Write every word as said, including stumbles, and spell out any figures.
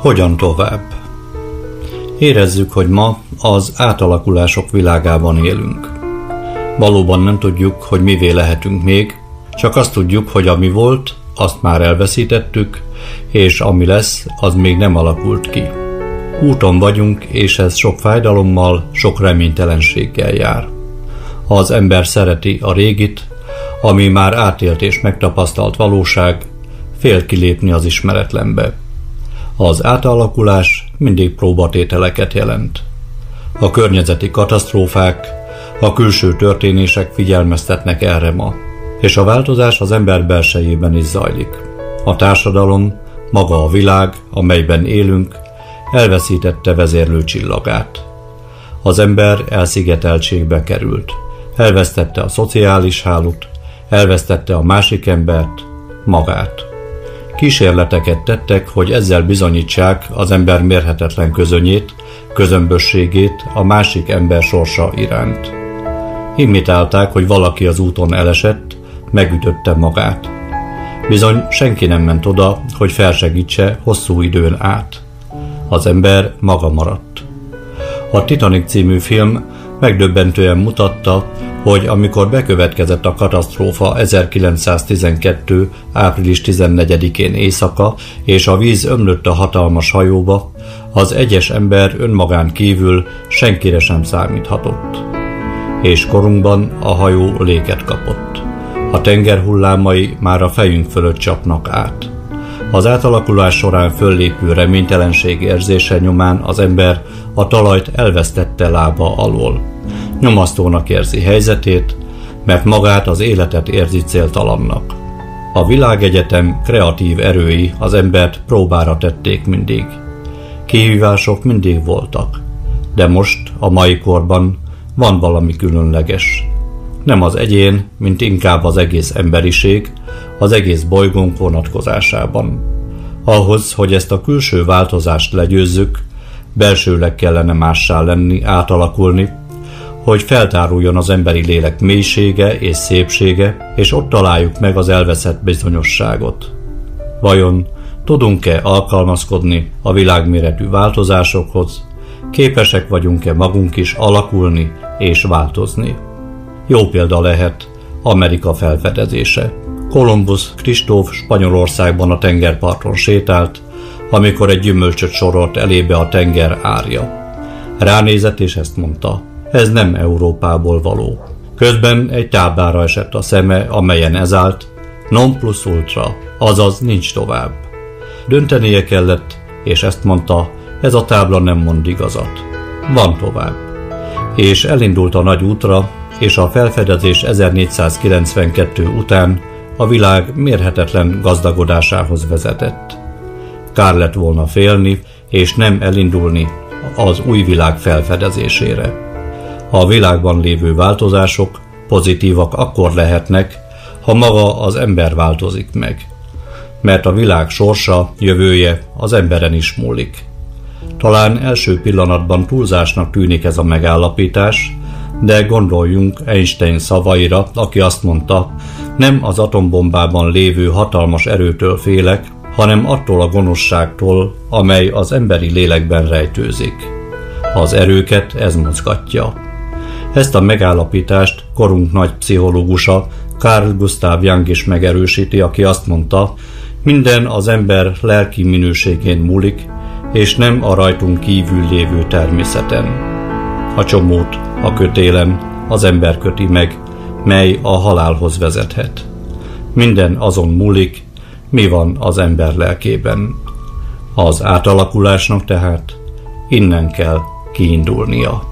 Hogyan tovább? Érezzük, hogy ma az átalakulások világában élünk. Valóban nem tudjuk, hogy mivé lehetünk még, csak azt tudjuk, hogy ami volt, azt már elveszítettük, és ami lesz, az még nem alakult ki. Úton vagyunk, és ez sok fájdalommal, sok reménytelenséggel jár. Az ember szereti a régit, ami már átélt és megtapasztalt valóság, fél kilépni az ismeretlenbe. Az átalakulás mindig próbatételeket jelent. A környezeti katasztrófák, a külső történések figyelmeztetnek erre ma, és a változás az ember belsejében is zajlik. A társadalom, maga a világ, amelyben élünk, elveszítette vezérlő csillagát. Az ember elszigeteltségbe került, elvesztette a szociális hálót, elvesztette a másik embert, magát. Kísérleteket tettek, hogy ezzel bizonyítsák az ember mérhetetlen közönyét, közömbösségét a másik ember sorsa iránt. Imitálták, hogy valaki az úton elesett, megütötte magát. Bizony senki nem ment oda, hogy felsegítse hosszú időn át. Az ember maga maradt. A Titanic című film megdöbbentően mutatta, hogy amikor bekövetkezett a katasztrófa ezerkilencszáztizenkettő. április tizennegyedikén éjszaka, és a víz ömlött a hatalmas hajóba, az egyes ember önmagán kívül senkire sem számíthatott. És korunkban a hajó léket kapott. A tenger hullámai már a fejünk fölött csapnak át. Az átalakulás során föllépő reménytelenség érzése nyomán az ember a talajt elvesztette lába alól. Nyomasztónak érzi helyzetét, mert magát, az életet érzi céltalannak. A világegyetem kreatív erői az embert próbára tették mindig. Kihívások mindig voltak, de most, a mai korban van valami különleges. Nem az egyén, mint inkább az egész emberiség, az egész bolygónk vonatkozásában. Ahhoz, hogy ezt a külső változást legyőzzük, belsőleg kellene mássá lenni, átalakulni, hogy feltáruljon az emberi lélek mélysége és szépsége, és ott találjuk meg az elveszett bizonyosságot. Vajon tudunk-e alkalmazkodni a világméretű változásokhoz? Képesek vagyunk-e magunk is alakulni és változni? Jó példa lehet Amerika felfedezése. Kolumbusz Kristóf Spanyolországban a tengerparton sétált, amikor egy gyümölcsöt sorolt elébe a tenger árja. Ránézett és ezt mondta: ez nem Európából való. Közben egy táblára esett a szeme, amelyen ez állt: non plus ultra, azaz nincs tovább. Döntenie kellett, és ezt mondta: ez a tábla nem mond igazat. Van tovább. És elindult a nagy útra, és a felfedezés ezernégyszázkilencvenkettő után a világ mérhetetlen gazdagodásához vezetett. Kár lett volna félni, és nem elindulni az új világ felfedezésére. A világban lévő változások pozitívak akkor lehetnek, ha maga az ember változik meg. Mert a világ sorsa, jövője az emberen is múlik. Talán első pillanatban túlzásnak tűnik ez a megállapítás, de gondoljunk Einstein szavaira, aki azt mondta: nem az atombombában lévő hatalmas erőtől félek, hanem attól a gonoszságtól, amely az emberi lélekben rejtőzik. Az erőket ez mozgatja. Ezt a megállapítást korunk nagy pszichológusa, Carl Gustav Jung is megerősíti, aki azt mondta: minden az ember lelki minőségén múlik, és nem a rajtunk kívül lévő természeten. A csomót a kötélen az ember köti meg, mely a halálhoz vezethet. Minden azon múlik, mi van az ember lelkében. Az átalakulásnak tehát innen kell kiindulnia.